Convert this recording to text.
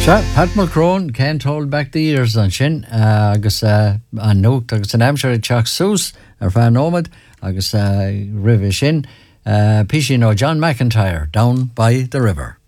Sure, Pat Mulcrone can't hold back the ears an sin agus an nucht agus an amsir teach sús ar fan ómad agus rih sin Pishin ó John McIntyre, Down by the River.